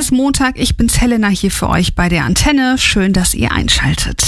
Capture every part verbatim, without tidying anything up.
ist Montag, ich bin's Helena hier für euch bei der Antenne. Schön, dass ihr einschaltet.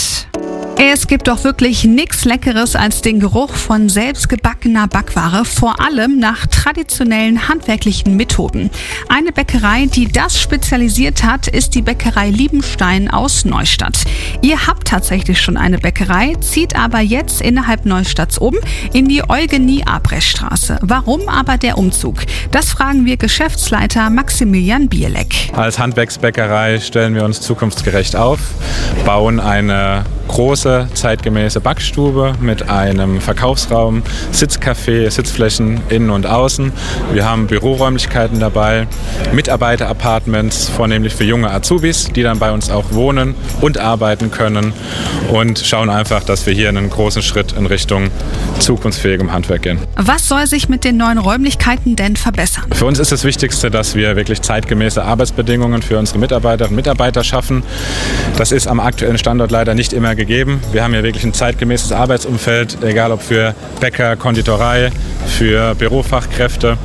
Es gibt doch wirklich nichts Leckeres als den Geruch von selbstgebackener Backware, vor allem nach traditionellen handwerklichen Methoden. Eine Bäckerei, die das spezialisiert hat, ist die Bäckerei Liebenstein aus Neustadt. Ihr habt tatsächlich schon eine Bäckerei, zieht aber jetzt innerhalb Neustadts um in die Eugenie-Abrechtstraße. Warum aber der Umzug? Das fragen wir Geschäftsleiter Maximilian Bierleck. Als Handwerksbäckerei stellen wir uns zukunftsgerecht auf, bauen eine große, zeitgemäße Backstube mit einem Verkaufsraum, Sitzcafé, Sitzflächen innen und außen. Wir haben Büroräumlichkeiten dabei, Mitarbeiter-Apartments, vornehmlich für junge Azubis, die dann bei uns auch wohnen und arbeiten können, und schauen einfach, dass wir hier einen großen Schritt in Richtung zukunftsfähigem Handwerk gehen. Was soll sich mit den neuen Räumlichkeiten denn verbessern? Für uns ist das Wichtigste, dass wir wirklich zeitgemäße Arbeitsbedingungen für unsere Mitarbeiterinnen und Mitarbeiter schaffen. Das ist am aktuellen Standort leider nicht immer gegeben. Wir haben hier wirklich ein zeitgemäßes Arbeitsumfeld, egal ob für Bäcker, Konditorei, für Bürofachkräfte,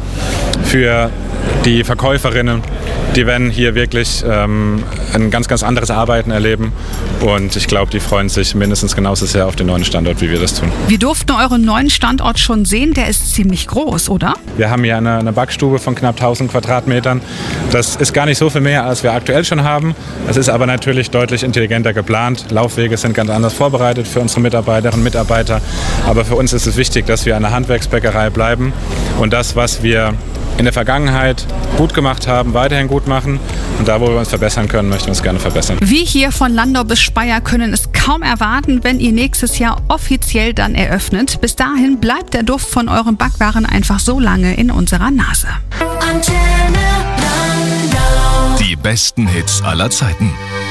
für die Verkäuferinnen. Die werden hier wirklich ähm, ein ganz, ganz anderes Arbeiten erleben, und ich glaube, die freuen sich mindestens genauso sehr auf den neuen Standort, wie wir das tun. Wir durften euren neuen Standort schon sehen, der ist ziemlich groß, oder? Wir haben hier eine, eine Backstube von knapp tausend Quadratmetern. Das ist gar nicht so viel mehr, als wir aktuell schon haben. Es ist aber natürlich deutlich intelligenter geplant. Laufwege sind ganz anders vorbereitet für unsere Mitarbeiterinnen und Mitarbeiter. Aber für uns ist es wichtig, dass wir eine Handwerksbäckerei bleiben und das, was wir in der Vergangenheit gut gemacht haben, weiterhin gut machen. Und da, wo wir uns verbessern können, möchten wir uns gerne verbessern. Wir hier von Landau bis Speyer können es kaum erwarten, wenn ihr nächstes Jahr offiziell dann eröffnet. Bis dahin bleibt der Duft von euren Backwaren einfach so lange in unserer Nase. Antenne Landau. Die besten Hits aller Zeiten.